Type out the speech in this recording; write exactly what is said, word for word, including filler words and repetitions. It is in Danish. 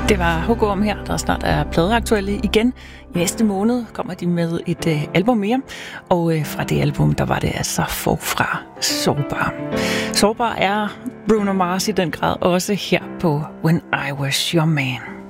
Det var H K om her, der snart er pladeaktuelle igen. I næste måned kommer de med et øh, album mere, og øh, fra det album, der var det altså forfra Sårbar. Sårbar er Bruno Mars i den grad også her på When I Was Your Man.